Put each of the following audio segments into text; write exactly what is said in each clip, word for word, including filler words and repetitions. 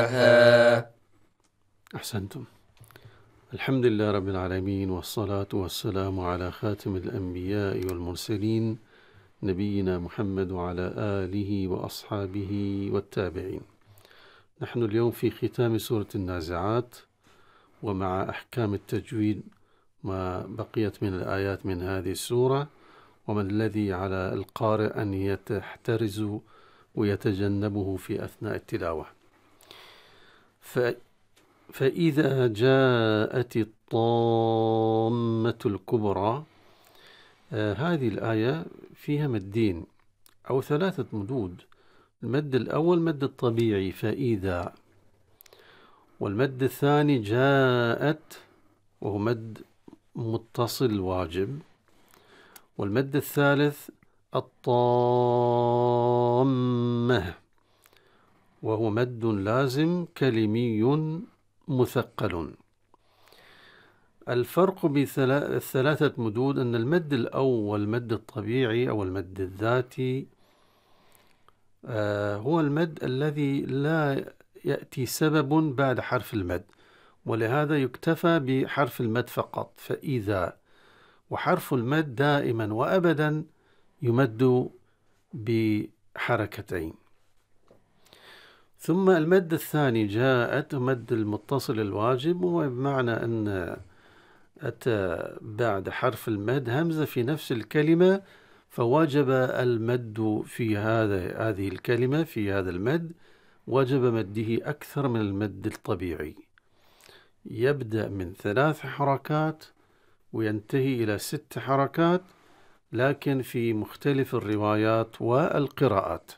أحسنتم. الحمد لله رب العالمين، والصلاة والسلام على خاتم الأنبياء والمرسلين نبينا محمد وعلى آله وأصحابه والتابعين. نحن اليوم في ختام سورة النازعات، ومع أحكام التجويد ما بقيت من الآيات من هذه السورة، وما الذي على القارئ أن يحترز ويتجنبه في أثناء التلاوة. ف فإذا جاءت الطامة الكبرى، آه هذه الآية فيها مدين أو ثلاثة مدود. المد الأول مد الطبيعي فإذا، والمد الثاني جاءت وهو مد متصل واجب، والمد الثالث الطامة وهو مد لازم كلمي مثقل. الفرق بالثلاثة مدود أن المد الأول المد الطبيعي أو المد الذاتي آه هو المد الذي لا يأتي سبب بعد حرف المد، ولهذا يكتفى بحرف المد فقط فإذا، وحرف المد دائما وأبدا يمد بحركتين. ثم المد الثاني جاءت مد المتصل الواجب، وهو بمعنى أن أتى بعد حرف المد همزة في نفس الكلمة، فوجب المد في هذا هذه الكلمة في هذا المد وجب مده أكثر من المد الطبيعي، يبدأ من ثلاث حركات وينتهي إلى ست حركات، لكن في مختلف الروايات والقراءات.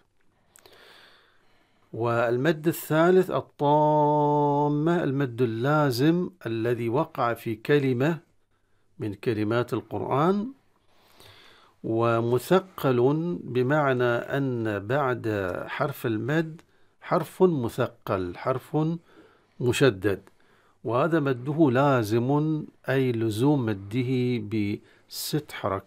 والمد الثالث الطامة المد اللازم الذي وقع في كلمة من كلمات القرآن، ومثقل بمعنى أن بعد حرف المد حرف مثقل، حرف مشدد، وهذا مده لازم أي لزوم مده بست حركات